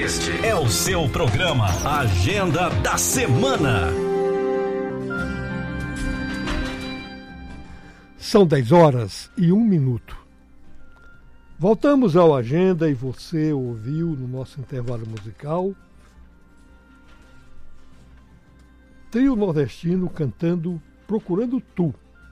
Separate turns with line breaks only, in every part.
Este é o seu programa Agenda da Semana.
São 10h01. Voltamos ao Agenda e você ouviu no nosso intervalo musical Trio Nordestino cantando Procurando Tu.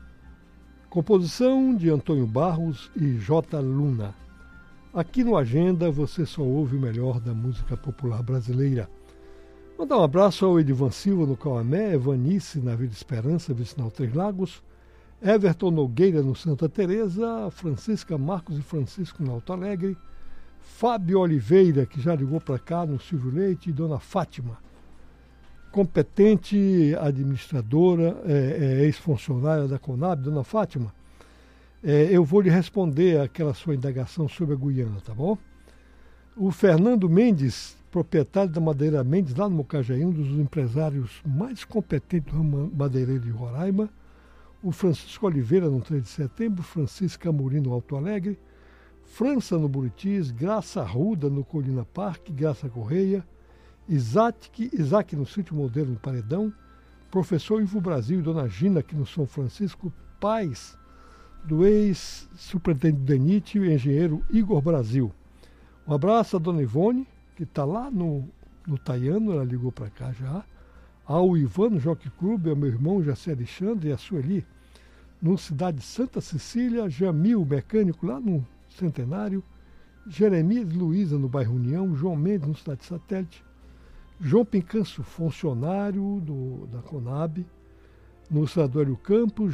Composição de Antônio Barros e J. Luna. Aqui no Agenda você só ouve o melhor da música popular brasileira. Mandar um abraço ao Edivan Silva no Cauamé, Evanice na Vila Esperança, Vicinal Três Lagos, Everton Nogueira no Santa Teresa, Francisca Marcos e Francisco no Alto Alegre, Fábio Oliveira, que já ligou para cá no Silvio Leite, e Dona Fátima, competente administradora, ex-funcionária da Conab, Dona Fátima. Eu vou lhe responder aquela sua indagação sobre a Guiana, tá bom? O Fernando Mendes, proprietário da Madeira Mendes, lá no Mocajaí, um dos empresários mais competentes do ramo madeireiro de Roraima. O Francisco Oliveira, no 3 de setembro. Francisca Amorim, no Alto Alegre. França, no Buritis. Graça Arruda, no Colina Parque. Graça Correia. Isaac no Sítio Modelo, no Paredão. Professor Ivo Brasil e Dona Gina, aqui no São Francisco. Pais do ex-superintendente do DENIT, o engenheiro Igor Brasil. Um abraço à Dona Ivone, que está lá no Taiano, ela ligou para cá já. Ao Ivan no Jockey Club, ao meu irmão Jacé Alexandre e a Sueli, no Cidade de Santa Cecília. Jamil, mecânico lá no Centenário. Jeremias Luiza, no bairro União. João Mendes, no Cidade Satélite. João Pincanço, funcionário da Conab, no Senador Hélio Campos.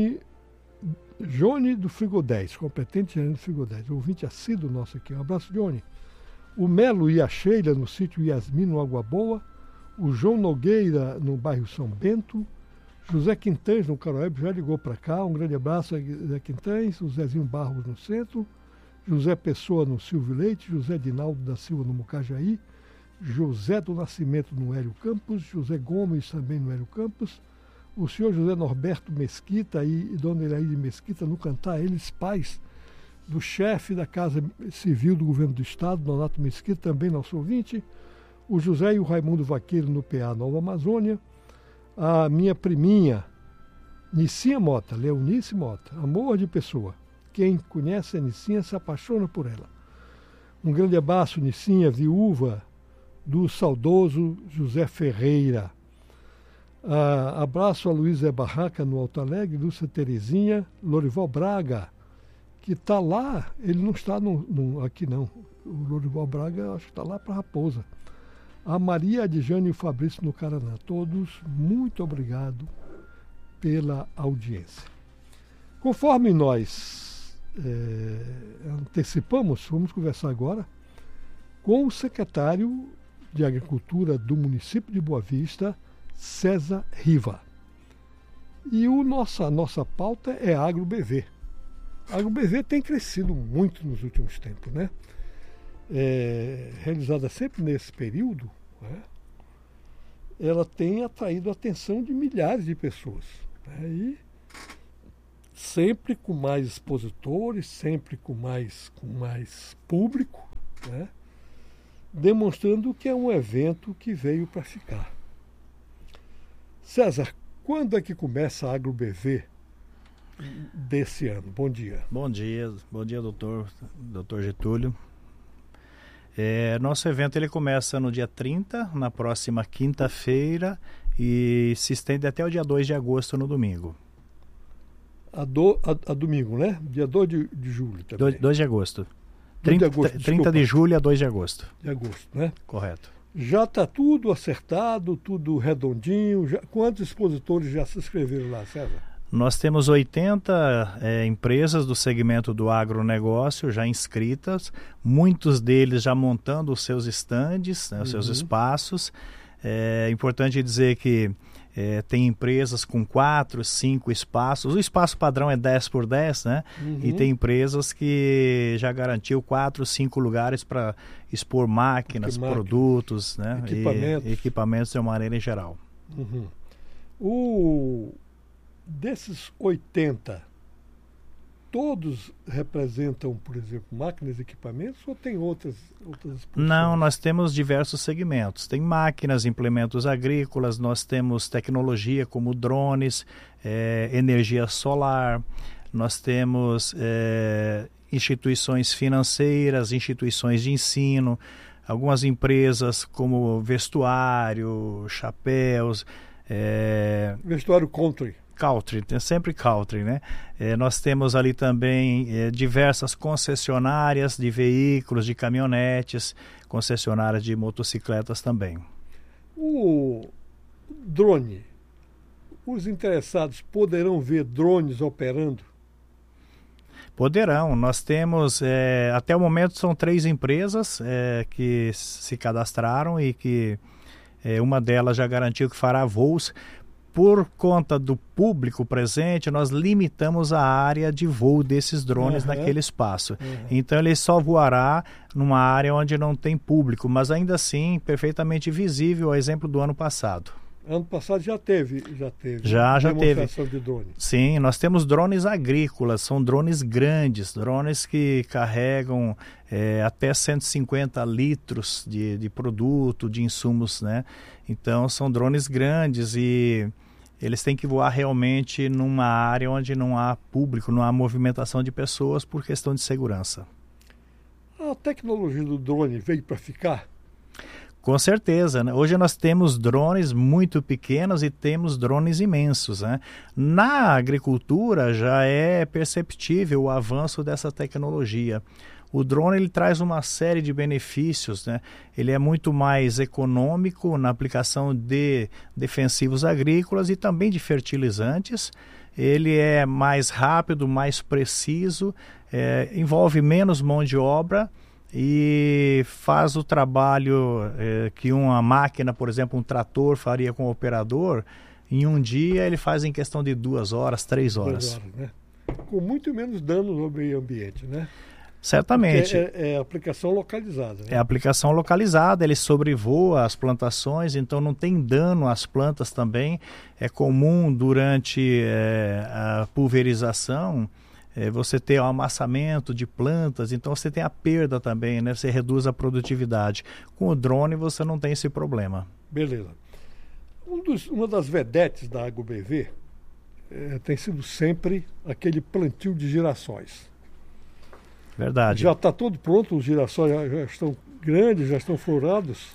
Johnny do Frigo 10, competente gerente do Frigo 10, ouvinte assíduo nosso aqui. Um abraço, Johnny. O Melo e a Sheila, no sítio Yasmin, no Água Boa. O João Nogueira, no bairro São Bento. José Quintães, no Caroebe, já ligou para cá. Um grande abraço a José Quintães. O Zezinho Barros, no centro. José Pessoa, no Silvio Leite. José Dinaldo da Silva, no Mocajaí. José do Nascimento, no Hélio Campos. José Gomes, também no Hélio Campos. O senhor José Norberto Mesquita e Dona Elaide Mesquita, no Cantar, eles pais do chefe da Casa Civil do Governo do Estado, Donato Mesquita, também nosso ouvinte. O José e o Raimundo Vaqueiro, no PA Nova Amazônia. A minha priminha, Nicinha Mota, Leonice Mota, amor de pessoa. Quem conhece a Nicinha se apaixona por ela. Um grande abraço, Nicinha, viúva do saudoso José Ferreira. Abraço a Luísa Barraca, no Alto Alegre. Lúcia Terezinha. Lorival Braga, que está lá, ele não está aqui não. O Lorival Braga acho que está lá para Raposa. A Maria Adjane e o Fabrício, no Caraná. Todos, muito obrigado pela audiência. Conforme nós antecipamos, vamos conversar agora com o secretário de Agricultura do município de Boa Vista, César Riva. E a nossa pauta é AgroBV. A AgroBV tem crescido muito nos últimos tempos, né? Realizada sempre nesse período, né? Ela tem atraído a atenção de milhares de pessoas, né? E sempre com mais expositores, sempre com mais público, né? Demonstrando que é um evento que veio para ficar. César, quando é que começa a AgroBV desse ano? Bom dia.
Bom dia, doutor Getúlio. Nosso evento ele começa no dia 30, na próxima quinta-feira, e se estende até o dia 2 de agosto, no domingo.
A domingo, né? Dia 2 de julho também.
2 de agosto.
30
de julho a 2 de agosto.
De agosto, né?
Correto.
Já está tudo acertado, tudo redondinho. Quantos expositores já se inscreveram lá, César?
Nós temos 80 empresas do segmento do agronegócio já inscritas, muitos deles já montando os seus estandes, né, os seus espaços. É importante dizer que tem empresas com 4, 5 espaços. O espaço padrão é 10 por 10, né? E tem empresas que já garantiu 4, 5 lugares para expor máquinas, produtos, né? Equipamentos de uma maneira em geral.
Desses 80, todos representam, por exemplo, máquinas e equipamentos ou tem outras produções?
Não, nós temos diversos segmentos. Tem máquinas, implementos agrícolas, nós temos tecnologia como drones, energia solar, nós temos instituições financeiras, instituições de ensino, algumas empresas como vestuário, chapéus.
Vestuário country.
Country, tem sempre country, né? Nós temos ali também diversas concessionárias de veículos, de caminhonetes, concessionárias de motocicletas também.
O drone, os interessados poderão ver drones operando?
Poderão. Nós temos, até o momento são 3 empresas que se cadastraram e que uma delas já garantiu que fará voos. Por conta do público presente, nós limitamos a área de voo desses drones naquele espaço. Então ele só voará numa área onde não tem público, mas ainda assim perfeitamente visível, a exemplo do ano passado.
Ano passado já teve
demonstração
de drones.
Sim, nós temos drones agrícolas, são drones grandes, drones que carregam até 150 litros de produto, de insumos, né? Então são drones grandes e eles têm que voar realmente numa área onde não há público, não há movimentação de pessoas por questão de segurança.
A tecnologia do drone veio para ficar?
Com certeza, né? Hoje nós temos drones muito pequenos e temos drones imensos, né? Na agricultura já é perceptível o avanço dessa tecnologia. O drone ele traz uma série de benefícios, né? Ele é muito mais econômico na aplicação de defensivos agrícolas e também de fertilizantes. Ele é mais rápido, mais preciso, envolve menos mão de obra e faz o trabalho que uma máquina, por exemplo, um trator faria com o operador, em um dia ele faz em questão de 2 horas, 3 horas.
2 horas, né? Com muito menos dano no meio ambiente, né?
Certamente.
É aplicação localizada, né?
É aplicação localizada, ele sobrevoa as plantações, então não tem dano às plantas também. É comum durante a pulverização você ter um amassamento de plantas, então você tem a perda também, né? Você reduz a produtividade. Com o drone você não tem esse problema.
Beleza. Uma das vedetes da AgroBV tem sido sempre aquele plantio de girassóis.
Verdade.
Já está tudo pronto, os girassóis já estão grandes, já estão florados?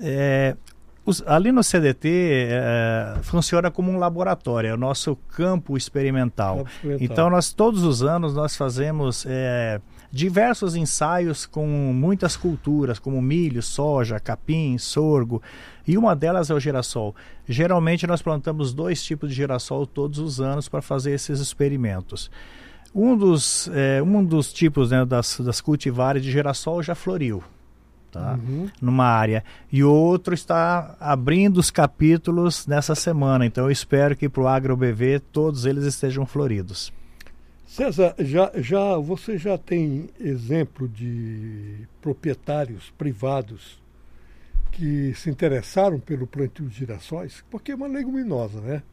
Ali no CDT funciona como um laboratório, é o nosso campo experimental. Então todos os anos nós fazemos diversos ensaios com muitas culturas, como milho, soja, capim, sorgo, e uma delas é o girassol. Geralmente nós plantamos 2 tipos de girassol todos os anos para fazer esses experimentos. Um dos tipos, né, das cultivares de girassol já floriu, tá? Numa área. E o outro está abrindo os capítulos nessa semana. Então eu espero que para o AgroBV todos eles estejam floridos.
César, você já tem exemplo de proprietários privados que se interessaram pelo plantio de girassóis? Porque é uma leguminosa, né?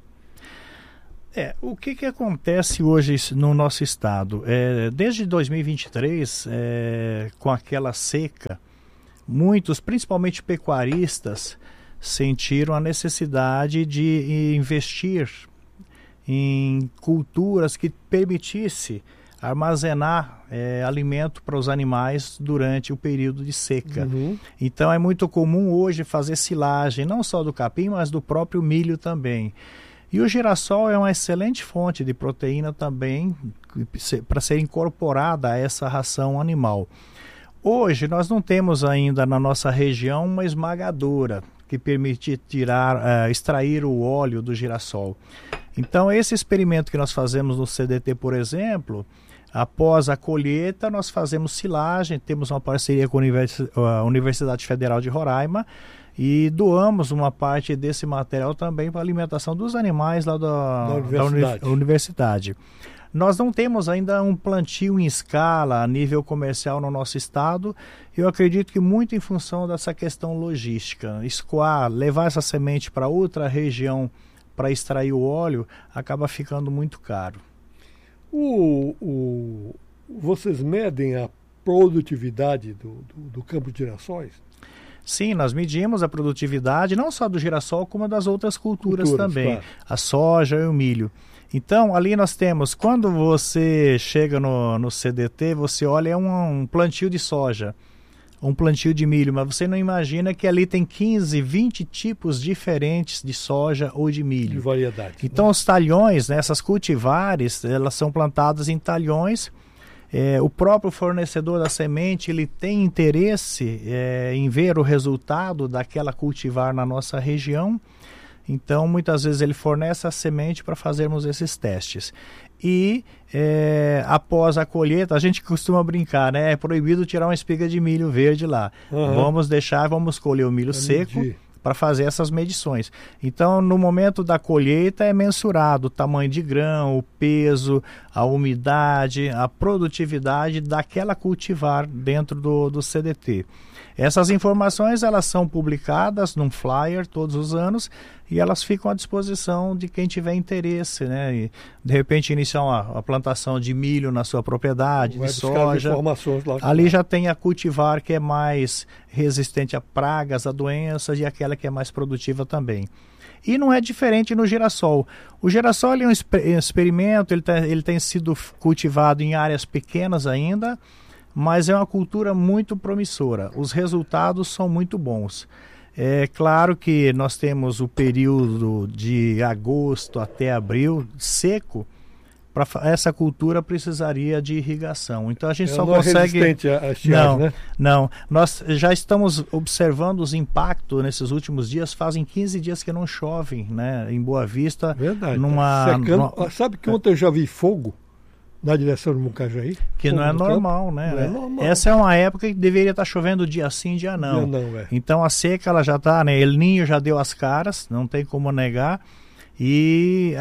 O que acontece hoje no nosso estado? Desde 2023, com aquela seca, muitos, principalmente pecuaristas, sentiram a necessidade de investir em culturas que permitisse armazenar alimento para os animais durante o período de seca. Então é muito comum hoje fazer silagem, não só do capim, mas do próprio milho também. E o girassol é uma excelente fonte de proteína também para ser incorporada a essa ração animal. Hoje nós não temos ainda na nossa região uma esmagadora que permite extrair o óleo do girassol. Então esse experimento que nós fazemos no CDT, por exemplo, após a colheita nós fazemos silagem, temos uma parceria com a Universidade Federal de Roraima, e doamos uma parte desse material também para a alimentação dos animais lá da universidade. Nós não temos ainda um plantio em escala a nível comercial no nosso estado. Eu acredito que muito em função dessa questão logística. Escoar, levar essa semente para outra região para extrair o óleo, acaba ficando muito caro.
Vocês medem a produtividade do campo de girassóis?
Sim, nós medimos a produtividade não só do girassol, como das outras culturas também, claro. A soja e o milho. Então, ali nós temos, quando você chega no CDT, você olha um plantio de soja, um plantio de milho, mas você não imagina que ali tem 15, 20 tipos diferentes de soja ou de milho.
De variedade.
Então, né? Os talhões, né, essas cultivares, elas são plantadas em talhões. O próprio fornecedor da semente, ele tem interesse em ver o resultado daquela cultivar na nossa região. Então, muitas vezes ele fornece a semente para fazermos esses testes. E após a colheita, a gente costuma brincar, né? É proibido tirar uma espiga de milho verde lá. Uhum. Vamos colher o milho seco para fazer essas medições. Então, no momento da colheita é mensurado o tamanho de grão, o peso, a umidade, a produtividade daquela cultivar dentro do CDT. Essas informações, elas são publicadas num flyer todos os anos e elas ficam à disposição de quem tiver interesse, né? E, de repente, iniciar uma plantação de milho na sua propriedade, de soja. Ali já tem a cultivar que é mais resistente a pragas, a doenças, e aquela que é mais produtiva também. E não é diferente no girassol. O girassol é um experimento, ele tem sido cultivado em áreas pequenas ainda, mas é uma cultura muito promissora. Os resultados são muito bons. É claro que nós temos o período de agosto até abril seco. Para essa cultura precisaria de irrigação. Então a gente só consegue.
Resistente a estiagem, né?
Não. Nós já estamos observando os impactos nesses últimos dias. Fazem 15 dias que não chove, né? Em Boa Vista.
Verdade. Sabe que ontem eu já vi fogo na direção do Mucajaí?
Que não é normal, né? Não é normal. Essa é uma época que deveria estar chovendo dia sim, dia não. Então a seca ela já está, né? El Niño já deu as caras, não tem como negar. E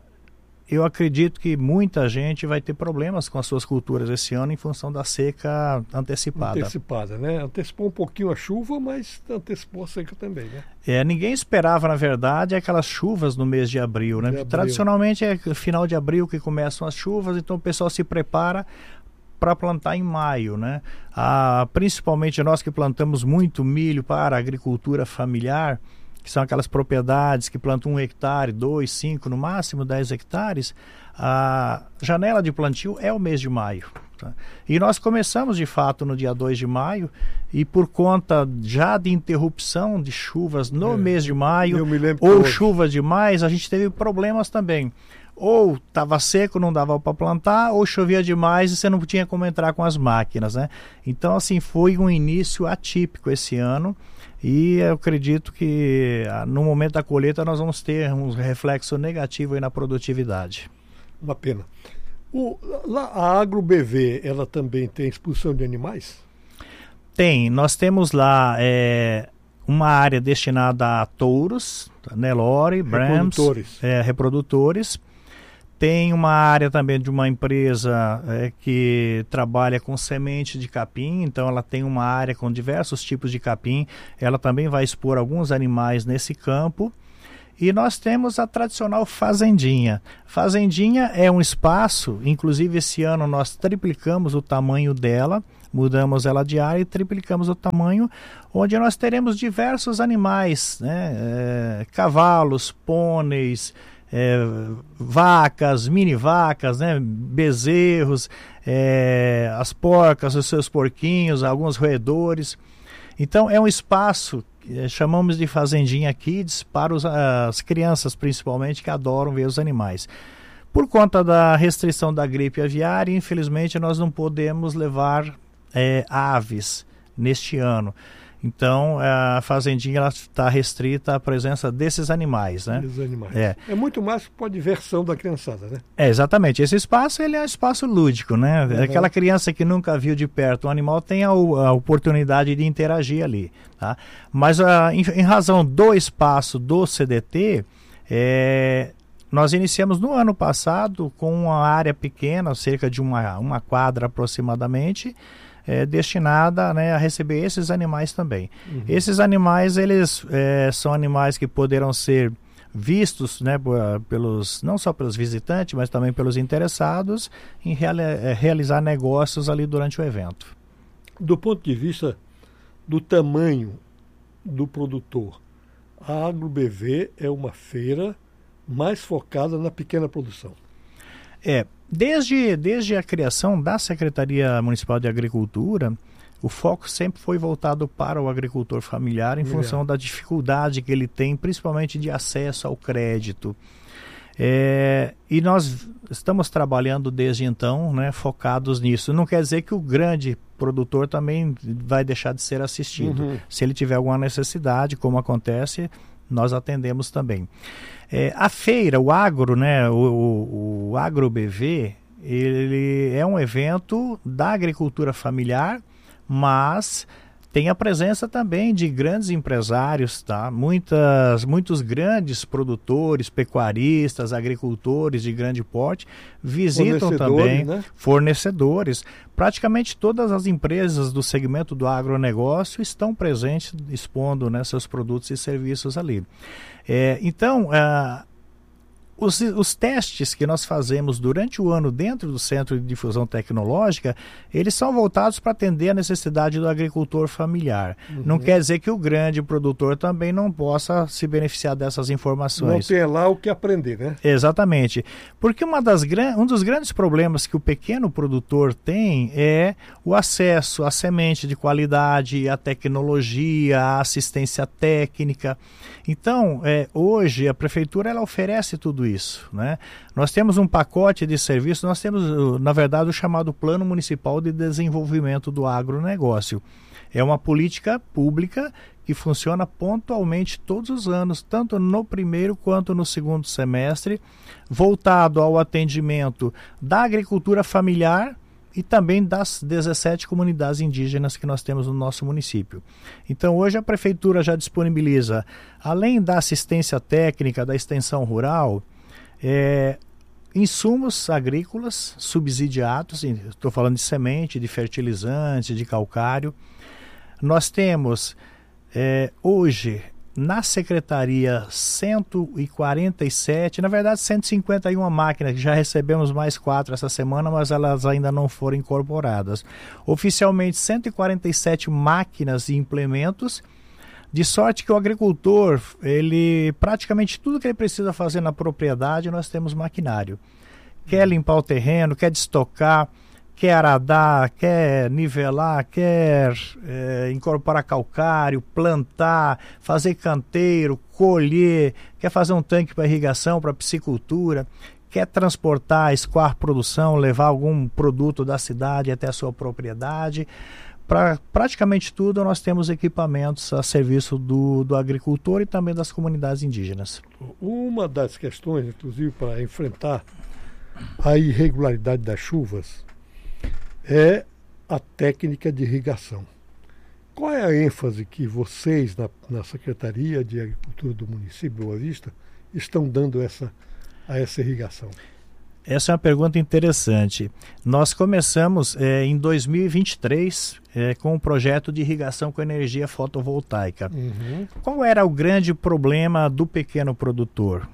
eu acredito que muita gente vai ter problemas com as suas culturas esse ano em função da seca antecipada.
Antecipada, né? Antecipou um pouquinho a chuva, mas antecipou a seca também, né?
Ninguém esperava, na verdade, aquelas chuvas no mês de abril, né? Tradicionalmente é final de abril que começam as chuvas, então o pessoal se prepara para plantar em maio, né? Principalmente nós que plantamos muito milho para a agricultura familiar, que são aquelas propriedades que plantam 1 hectare, 2, 5, no máximo 10 hectares, a janela de plantio é o mês de maio. Tá? E nós começamos, de fato, no dia 2 de maio, e por conta já de interrupção de chuvas no mês de maio, ou chuvas demais, a gente teve problemas também. Ou estava seco, não dava para plantar, ou chovia demais e você não tinha como entrar com as máquinas, né? Então, assim, foi um início atípico esse ano. E eu acredito que no momento da colheita nós vamos ter um reflexo negativo aí na produtividade.
Uma pena. Lá a AgroBV, ela também tem expulsão de animais?
Tem. Nós temos lá uma área destinada a touros, Nelore, Brahms, reprodutores. Tem uma área também de uma empresa que trabalha com semente de capim, então ela tem uma área com diversos tipos de capim, ela também vai expor alguns animais nesse campo. E nós temos a tradicional fazendinha. Fazendinha é um espaço, inclusive esse ano nós triplicamos o tamanho dela, mudamos ela de área e triplicamos o tamanho, onde nós teremos diversos animais, né? Cavalos, pôneis, vacas, mini vacas, né? Bezerros, as porcas, os seus porquinhos, alguns roedores. Então é um espaço que chamamos de Fazendinha Kids para as crianças principalmente que adoram ver os animais. Por conta da restrição da gripe aviária, infelizmente nós não podemos levar aves neste ano. Então, a fazendinha está restrita à presença desses animais, né?
Desses animais. É muito mais para a diversão da criançada, né?
Exatamente. Esse espaço, ele é um espaço lúdico, né? Uhum. Aquela criança que nunca viu de perto um animal tem a oportunidade de interagir ali, tá? Mas, em razão do espaço do CDT, nós iniciamos no ano passado com uma área pequena, cerca de uma quadra aproximadamente, destinada, né, a receber esses animais também. Uhum. Esses animais, eles são animais que poderão ser vistos, né, não só pelos visitantes, mas também pelos interessados em realizar negócios ali durante o evento.
Do ponto de vista do tamanho do produtor, a AgroBV é uma feira mais focada na pequena produção.
Desde a criação da Secretaria Municipal de Agricultura, o foco sempre foi voltado para o agricultor familiar em função da dificuldade que ele tem, principalmente de acesso ao crédito. E nós estamos trabalhando desde então, né, focados nisso. Não quer dizer que o grande produtor também vai deixar de ser assistido. Se ele tiver alguma necessidade, como acontece, nós atendemos também. A feira, o agro, né, o AgroBV, ele é um evento da agricultura familiar, mas tem a presença também de grandes empresários, tá? Muitos grandes produtores, pecuaristas, agricultores de grande porte visitam também, né? Fornecedores. Praticamente todas as empresas do segmento do agronegócio estão presentes, expondo, né, seus produtos e serviços ali. Então, os testes que nós fazemos durante o ano dentro do Centro de Difusão Tecnológica, eles são voltados para atender a necessidade do agricultor familiar. Não quer dizer que o grande produtor também não possa se beneficiar dessas informações.
Não tem lá o que aprender, né?
Exatamente. Porque um dos grandes problemas que o pequeno produtor tem é o acesso à semente de qualidade, à tecnologia, à assistência técnica. Então, hoje a Prefeitura ela oferece tudo isso, né? Nós temos um pacote de serviços, nós temos, na verdade, o chamado Plano Municipal de Desenvolvimento do Agronegócio. É uma política pública que funciona pontualmente todos os anos, tanto no primeiro quanto no segundo semestre, voltado ao atendimento da agricultura familiar e também das 17 comunidades indígenas que nós temos no nosso município. Então, hoje a Prefeitura já disponibiliza, além da assistência técnica da extensão rural, insumos agrícolas subsidiados, estou falando de semente, de fertilizante, de calcário. Nós temos, hoje, na Secretaria 147, na verdade 151 máquinas, que já recebemos mais 4 essa semana, mas elas ainda não foram incorporadas. Oficialmente 147 máquinas e implementos, de sorte que o agricultor, praticamente tudo que ele precisa fazer na propriedade, nós temos maquinário. Quer limpar o terreno, quer destocar, quer aradar, quer nivelar, quer incorporar calcário, plantar, fazer canteiro, colher, quer fazer um tanque para irrigação, para piscicultura, quer transportar, escoar produção, levar algum produto da cidade até a sua propriedade. Para praticamente tudo nós temos equipamentos a serviço do agricultor e também das comunidades indígenas.
Uma das questões, inclusive, para enfrentar a irregularidade das chuvas é a técnica de irrigação. Qual é a ênfase que vocês, na Secretaria de Agricultura do município de Boa Vista, estão dando a essa irrigação?
Essa é uma pergunta interessante. Nós começamos em 2023 com um projeto de irrigação com energia fotovoltaica. Qual era o grande problema do pequeno produtor?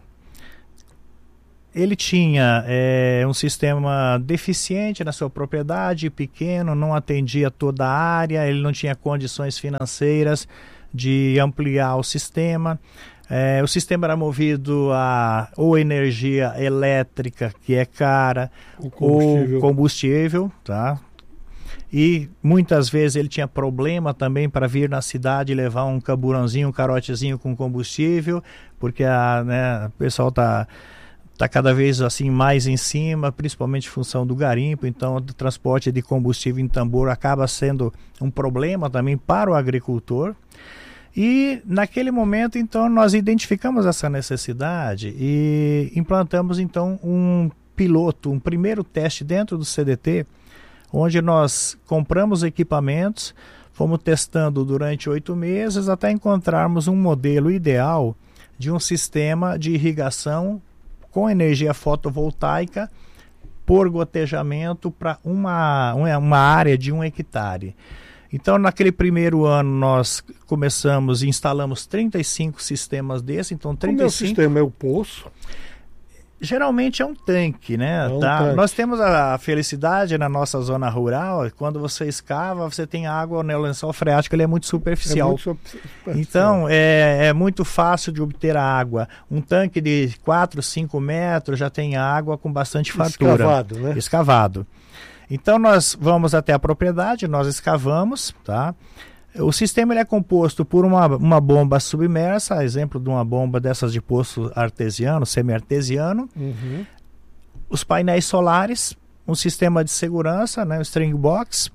Ele tinha um sistema deficiente na sua propriedade, pequeno, não atendia toda a área, ele não tinha condições financeiras de ampliar o sistema. O sistema era movido a ou energia elétrica, que é cara, ou combustível, tá? E muitas vezes ele tinha problema também para vir na cidade e levar um camburãozinho, um carotezinho com combustível, porque o pessoal tá cada vez assim mais em cima, principalmente em função do garimpo, então o transporte de combustível em tambor acaba sendo um problema também para o agricultor. E naquele momento, então, nós identificamos essa necessidade e implantamos, então, um piloto, um primeiro teste dentro do CDT, onde nós compramos equipamentos, fomos testando durante 8 meses até encontrarmos um modelo ideal de um sistema de irrigação com energia fotovoltaica por gotejamento para uma área de 1 hectare. Então, naquele primeiro ano, nós começamos e instalamos 35 sistemas desses. Então, 35...
Como é o sistema? É o poço?
Geralmente é um tanque, né?
Tanque.
Nós temos a felicidade na nossa zona rural, quando você escava, você tem água, né? O lençol freático ele é muito superficial. Então, é muito fácil de obter a água. Um tanque de 4, 5 metros já tem água com bastante fartura.
Escavado, né?
Escavado. Então, nós vamos até a propriedade, nós escavamos, tá? O sistema ele é composto por uma bomba submersa, exemplo de uma bomba dessas de poço artesiano, semi-artesiano, os painéis solares, um sistema de segurança, né, o string box,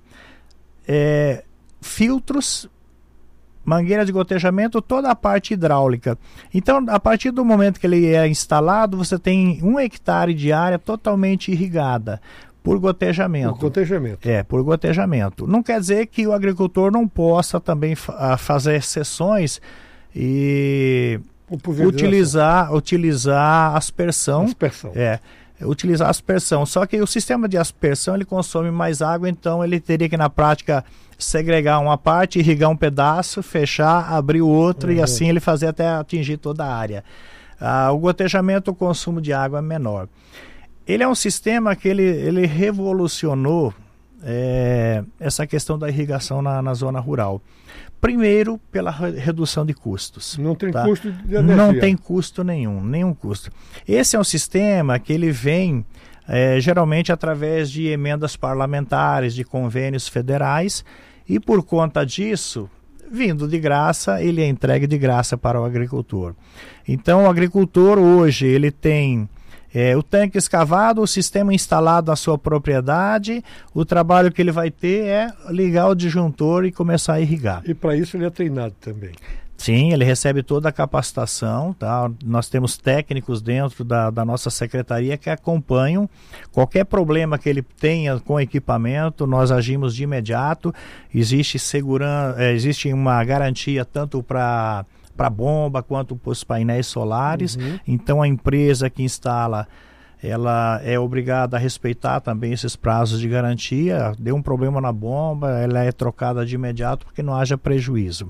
filtros, mangueira de gotejamento, toda a parte hidráulica. Então, a partir do momento que ele é instalado, você tem 1 hectare de área totalmente irrigada. Por gotejamento.
Por gotejamento.
Por gotejamento. Não quer dizer que o agricultor não possa também fazer seções e utilizar aspersão. Utilizar aspersão. Só que o sistema de aspersão ele consome mais água, então ele teria que na prática segregar uma parte, irrigar um pedaço, fechar, abrir o outro e assim ele fazer até atingir toda a área. O gotejamento, o consumo de água é menor. Ele é um sistema que ele revolucionou essa questão da irrigação na zona rural. Primeiro, pela redução de custos.
Não tem custo de energia.
Não tem custo nenhum custo. Esse é um sistema que ele vem geralmente através de emendas parlamentares, de convênios federais, e por conta disso, vindo de graça, ele é entregue de graça para o agricultor. Então, o agricultor hoje, ele tem... o tanque escavado, o sistema instalado na sua propriedade, o trabalho que ele vai ter é ligar o disjuntor e começar a irrigar.
E para isso ele é treinado também?
Sim, ele recebe toda a capacitação, tá? Nós temos técnicos dentro da nossa secretaria que acompanham qualquer problema que ele tenha com o equipamento, nós agimos de imediato, existe uma garantia tanto para bomba quanto para os painéis solares. Então a empresa que instala ela é obrigada a respeitar também esses prazos de garantia. Deu um problema na bomba, ela é trocada de imediato porque não haja prejuízo.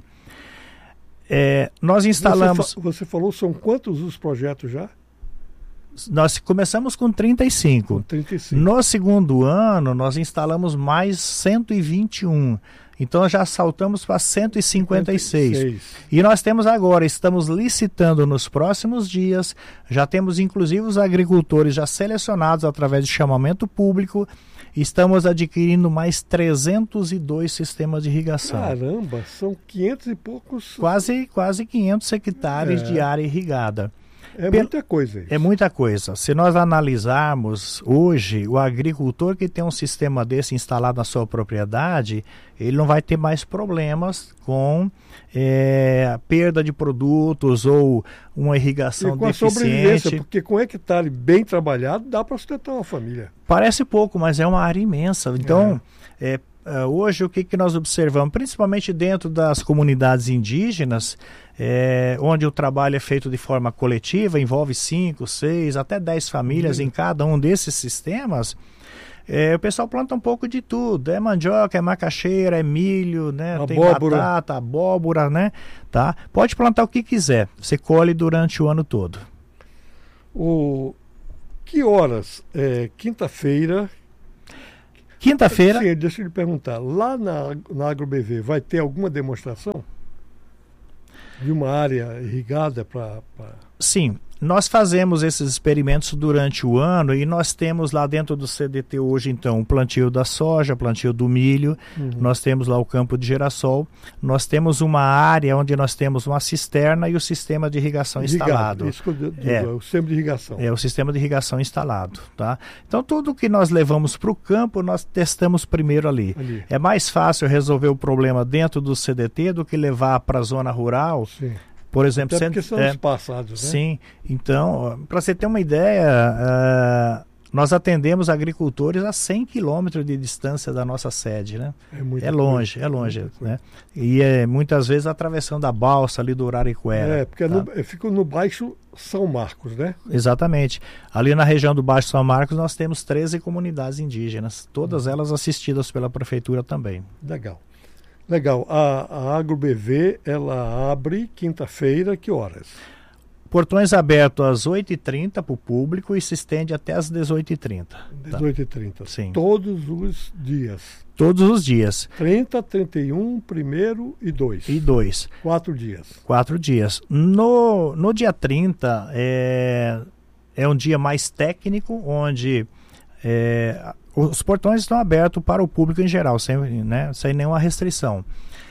Nós instalamos...
Você falou, são quantos os projetos já?
Nós começamos com 35.
35.
No segundo ano, nós instalamos mais 121. Então já saltamos para 156. E nós temos agora, estamos licitando nos próximos dias, já temos inclusive os agricultores já selecionados através de chamamento público, estamos adquirindo mais 302 sistemas de irrigação.
Caramba, são 500 e poucos...
Quase 500 hectares de área irrigada.
Muita coisa isso.
É muita coisa. Se nós analisarmos hoje, o agricultor que tem um sistema desse instalado na sua propriedade, ele não vai ter mais problemas com perda de produtos ou uma irrigação deficiente.
A sobrevivência, porque com hectare bem trabalhado dá para sustentar uma família.
Parece pouco, mas é uma área imensa. Então, hoje o que nós observamos, principalmente dentro das comunidades indígenas, onde o trabalho é feito de forma coletiva, envolve 5, 6, até 10 famílias em cada um desses sistemas, o pessoal planta um pouco de tudo, é mandioca, é macaxeira, é milho, né? Tem batata, abóbora, né? Tá? Pode plantar o que quiser, você colhe durante o ano todo.
Que horas? Quinta-feira...
Quinta-feira...
Sim, deixa eu lhe perguntar, lá na AgroBV vai ter alguma demonstração de uma área irrigada para...
Sim, nós fazemos esses experimentos durante o ano e nós temos lá dentro do CDT hoje, então, o plantio da soja, plantio do milho, nós temos lá o campo de girassol, nós temos uma área onde nós temos uma cisterna e o sistema de irrigação instalado.
Isso o sistema de irrigação.
É o sistema de irrigação instalado, tá? Então, tudo que nós levamos para o campo, nós testamos primeiro ali. É mais fácil resolver o problema dentro do CDT do que levar para a zona rural.
Sim.
Por exemplo,
até porque são espaçados, né?
Sim, então, para você ter uma ideia, nós atendemos agricultores a 100 quilômetros de distância da nossa sede, né? É longe, né? E muitas vezes atravessando a balsa ali do Uraricuera.
Porque fica no Baixo São Marcos, né?
Exatamente. Ali na região do Baixo São Marcos nós temos 13 comunidades indígenas, todas elas assistidas pela prefeitura também.
Legal. Legal. A AgroBV, ela abre quinta-feira, que horas?
Portões abertos às 8h30 para o público e se estende até às 18h30.
18h30.
Sim.
Todos os dias.
Todos os dias.
30, 31, 1º e 2.
E 2.
4 dias.
4 dias. No dia 30 é um dia mais técnico, onde os portões estão abertos para o público em geral, sem nenhuma restrição.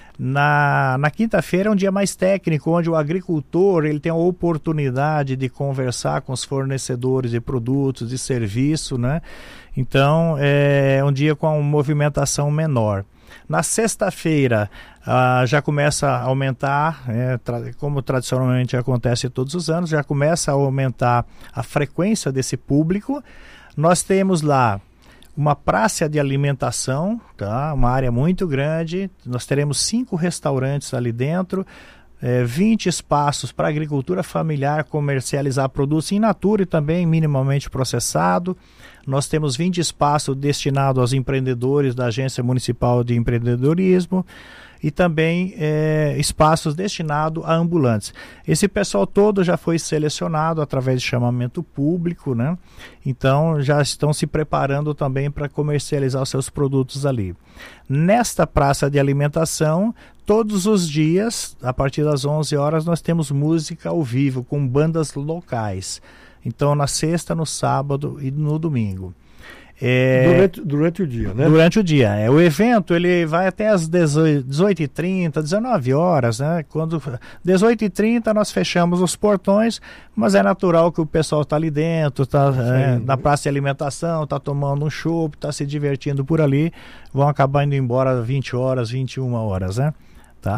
Na quinta-feira é um dia mais técnico, onde o agricultor ele tem a oportunidade de conversar com os fornecedores de produtos, de serviço, né? Então é um dia com uma movimentação menor. Na sexta-feira já começa a aumentar, como tradicionalmente acontece todos os anos, já começa a aumentar a frequência desse público. Nós temos lá uma praça de alimentação, tá? Uma área muito grande. Nós teremos 5 restaurantes ali dentro, 20 espaços para agricultura familiar comercializar produtos in natura e também minimamente processado. Nós temos 20 espaços destinados aos empreendedores da Agência Municipal de Empreendedorismo e também espaços destinados a ambulantes. Esse pessoal todo já foi selecionado através de chamamento público, né? Então já estão se preparando também para comercializar os seus produtos ali. Nesta praça de alimentação, todos os dias, a partir das 11 horas, nós temos música ao vivo com bandas locais. Então na sexta, no sábado e no domingo.
Durante o dia, né?
Durante o dia. O evento ele vai até às 18h30, 19 horas, né? Quando 18h30 nós fechamos os portões, mas é natural que o pessoal está ali dentro, está na praça de alimentação, está tomando um chopp, está se divertindo por ali, vão acabar indo embora 20 horas, 21 horas, né? Tá?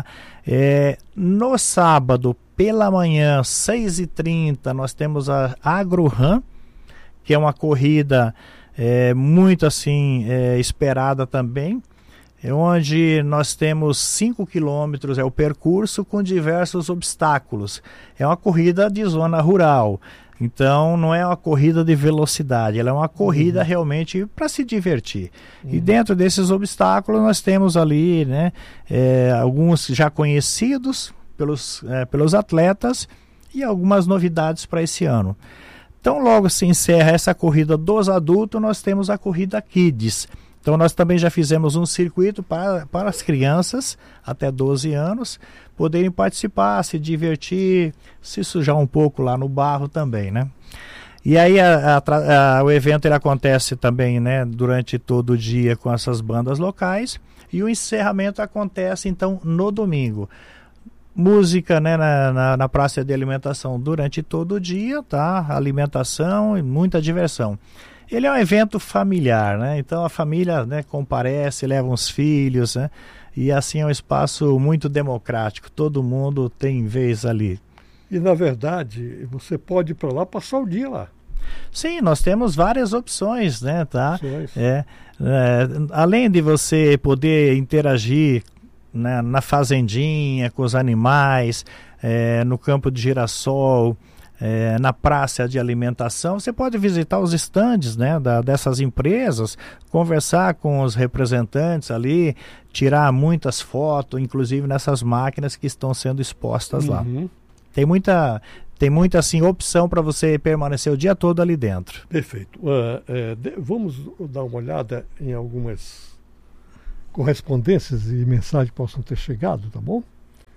No sábado, pela manhã, 6h30, nós temos a AgroRun, que é uma corrida muito assim esperada também, onde nós temos 5 quilômetros, o percurso com diversos obstáculos. É uma corrida de zona rural, então não é uma corrida de velocidade, ela é uma corrida realmente para se divertir. E dentro desses obstáculos nós temos ali, né, alguns já conhecidos pelos atletas e algumas novidades para esse ano. Então logo se encerra essa corrida dos adultos, nós temos a corrida Kids. Então nós também já fizemos um circuito para as crianças até 12 anos poderem participar, se divertir, se sujar um pouco lá no barro também, né? E aí o evento ele acontece também, né, durante todo o dia com essas bandas locais, e o encerramento acontece então no domingo. Música, né, na praça de alimentação durante todo o dia, tá? Alimentação e muita diversão. Ele é um evento familiar, né? Então a família, né, comparece, leva os filhos, né? E assim é um espaço muito democrático, todo mundo tem vez ali.
E na verdade, você pode ir para lá passar o dia lá.
Sim, nós temos várias opções, né, tá? Além de você poder interagir, né, na fazendinha, com os animais, no campo de girassol, na praça de alimentação, você pode visitar os estandes, né, dessas empresas, conversar com os representantes ali, tirar muitas fotos, inclusive nessas máquinas que estão sendo expostas lá. Tem muita assim, opção para você permanecer o dia todo ali dentro.
Perfeito. Vamos dar uma olhada em algumas correspondências e mensagens que possam ter chegado, tá bom?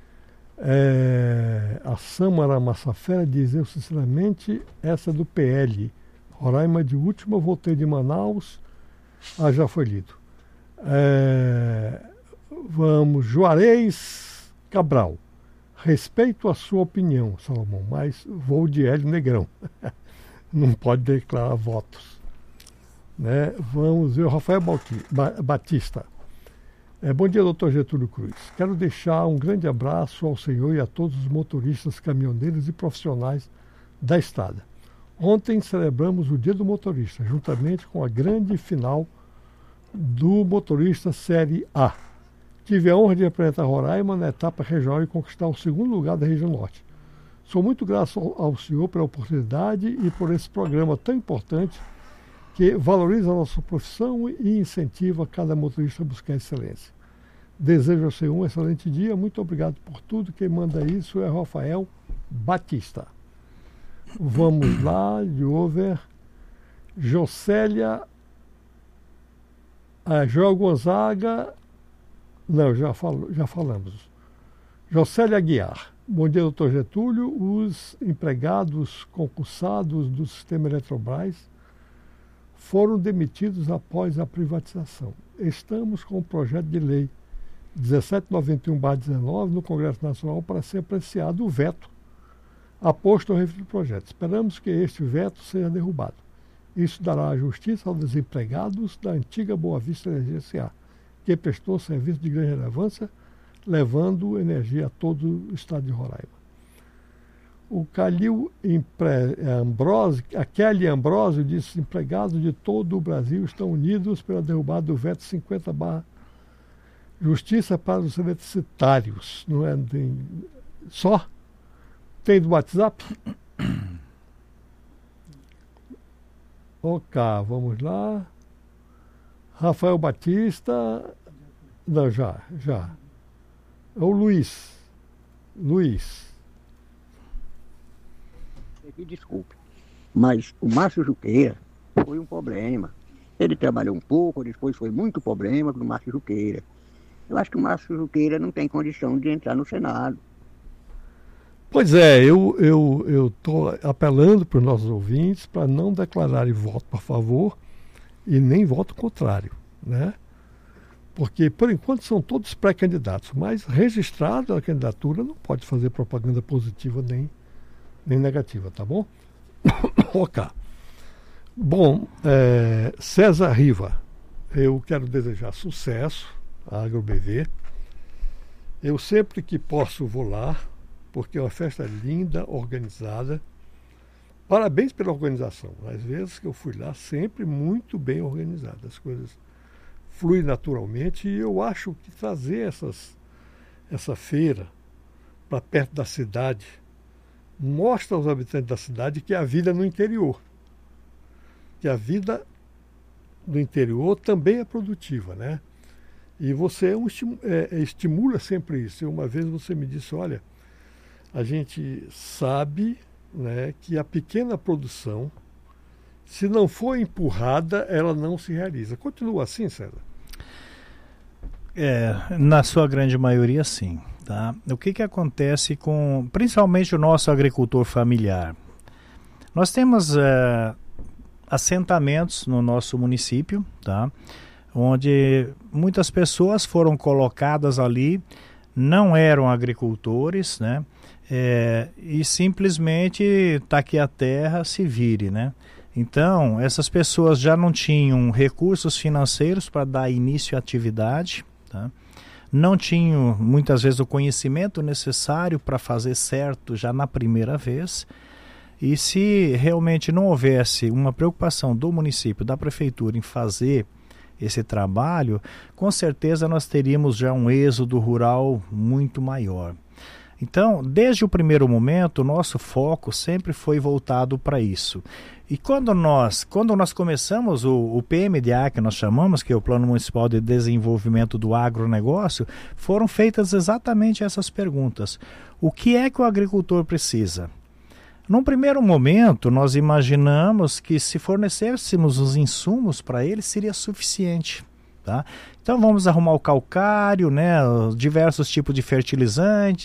A Samara Massafera diz: eu sinceramente, essa do PL Roraima de última, voltei de Manaus, já foi lido. Vamos, Juarez Cabral, respeito a sua opinião, Salomão, mas vou de Hélio Negrão. Não pode declarar votos, né? Vamos ver o Rafael Batista. Bom dia, doutor Getúlio Cruz. Quero deixar um grande abraço ao senhor e a todos os motoristas, caminhoneiros e profissionais da estrada. Ontem celebramos o Dia do Motorista, juntamente com a grande final do Motorista Série A. Tive a honra de representar Roraima na etapa regional e conquistar o 2º lugar da região norte. Sou muito grato ao senhor pela oportunidade e por esse programa tão importante que valoriza a nossa profissão e incentiva cada motorista a buscar excelência. Desejo a você um excelente dia. Muito obrigado por tudo. Quem manda isso é Rafael Batista. Vamos lá, de over. Jocélia, João Gonzaga. Não, já falamos. Jocélia Aguiar. Bom dia, doutor Getúlio. Os empregados concursados do sistema Eletrobras foram demitidos após a privatização. Estamos com o projeto de lei 1791/19 no Congresso Nacional para ser apreciado o veto aposto ao referido projeto. Esperamos que este veto seja derrubado. Isso dará justiça aos desempregados da antiga Boa Vista Energia S.A., que prestou serviço de grande relevância, levando energia a todo o estado de Roraima. O a Kelly Ambrosio disse: empregados de todo o Brasil estão unidos pela derrubada do veto 50/. Justiça para os universitários. Não é? Só? Tem do WhatsApp? Ok, vamos lá. Rafael Batista. Não, já. É o Luiz.
Desculpe, mas o Márcio Juqueira foi um problema. Ele trabalhou um pouco, depois foi muito problema com o Márcio Juqueira. Eu acho que o Márcio Juqueira não tem condição de entrar no Senado.
Pois é, eu estou apelando para os nossos ouvintes para não declararem voto a favor e nem voto contrário, né? Porque, por enquanto, são todos pré-candidatos, mas registrado a candidatura não pode fazer propaganda positiva nem negativa, tá bom? Ok. Bom, César Riva, eu quero desejar sucesso à AgroBV. Eu sempre que posso vou lá, porque é uma festa linda, organizada. Parabéns pela organização. Às vezes que eu fui lá, sempre muito bem organizada. As coisas fluem naturalmente e eu acho que trazer essa feira para perto da cidade mostra aos habitantes da cidade que a vida no interior, que a vida do interior também é produtiva, né? E você estimula sempre isso. E uma vez você me disse, olha, a gente sabe, né, que a pequena produção, se não for empurrada, ela não se realiza. Continua assim, César?
Na sua grande maioria, sim. Tá? O que acontece com, principalmente, o nosso agricultor familiar? Nós temos assentamentos no nosso município, tá? Onde muitas pessoas foram colocadas ali, não eram agricultores, né? E simplesmente está aqui a terra, se vire, né? Então, essas pessoas já não tinham recursos financeiros para dar início à atividade, tá? Não tinham, muitas vezes, o conhecimento necessário para fazer certo já na primeira vez. E se realmente não houvesse uma preocupação do município, da prefeitura em fazer esse trabalho, com certeza nós teríamos já um êxodo rural muito maior. Então, desde o primeiro momento, o nosso foco sempre foi voltado para isso. E quando nós começamos o PMDA, que nós chamamos, que é o Plano Municipal de Desenvolvimento do Agronegócio, foram feitas exatamente essas perguntas. O que é que o agricultor precisa? Num primeiro momento, nós imaginamos que se fornecêssemos os insumos para ele, seria suficiente. Tá? Então vamos arrumar o calcário, né, diversos tipos de fertilizantes,